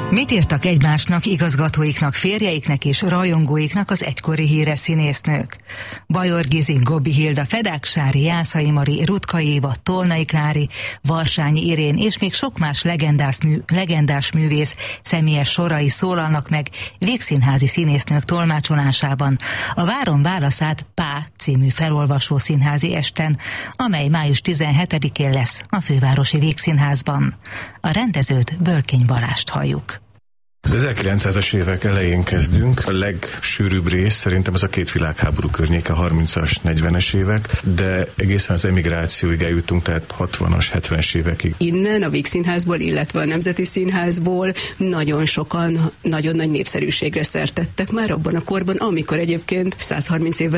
Mit írtak egymásnak, igazgatóiknak, férjeiknek és rajongóiknak az egykori híres színésznők? Bajor Gizi, Gobbi Hilda, Fedák Sári, Jászai Mari, Rutka Éva, Tolnai Klári, Varsányi Irén és még sok más legendás művész személyes sorai szólalnak meg végszínházi színésznők tolmácsolásában a Várom válaszát Pá című felolvasó színházi esten, amely május 17-én lesz a Fővárosi Vígszínházban. A rendezőt, Bölkény Balást halljuk. Az 1900-as évek elején kezdünk. A legsűrűbb rész szerintem az a két világháború környéke, 30-as, 40-es évek, de egészen az emigrációig eljutunk, tehát 60-as, 70-es évekig. Innen a Vígszínházból, illetve a Nemzeti Színházból nagyon sokan nagyon nagy népszerűségre szert tettek már abban a korban, amikor egyébként 130 évvel